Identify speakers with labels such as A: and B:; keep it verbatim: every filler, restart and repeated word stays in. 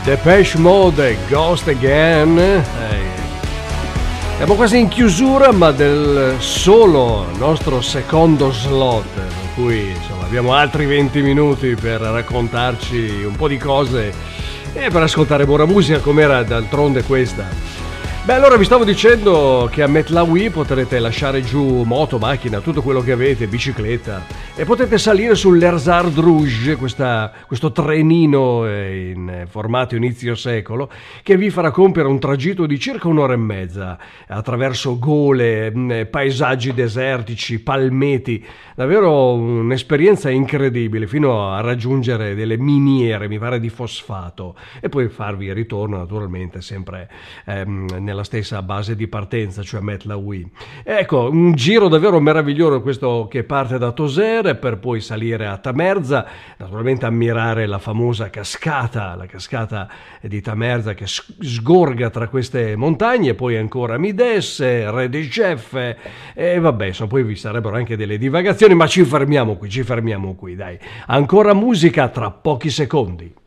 A: Depeche Mode, Ghost Again. Eh, siamo quasi in chiusura, ma del solo nostro secondo slot, per cui insomma abbiamo altri venti minuti per raccontarci un po' di cose e per ascoltare buona musica, com'era d'altronde questa. Beh, allora vi stavo dicendo che a Metlawi potrete lasciare giù moto, macchina, tutto quello che avete, bicicletta, e potete salire sull'Erzard Rouge, questa, questo trenino in formato inizio secolo, che vi farà compiere un tragitto di circa un'ora e mezza, attraverso gole, paesaggi desertici, palmeti, davvero un'esperienza incredibile, fino a raggiungere delle miniere, mi pare di fosfato, e poi farvi ritorno naturalmente sempre ehm, nella stessa base di partenza, cioè Metlawi. Ecco, un giro davvero meraviglioso questo che parte da Tozeur per poi salire a Tamerza, naturalmente ammirare la famosa cascata, la cascata di Tamerza che sgorga tra queste montagne, e poi ancora Mides, Redejef, e vabbè, insomma, poi vi sarebbero anche delle divagazioni, ma ci fermiamo qui, ci fermiamo qui, dai. Ancora musica tra pochi secondi.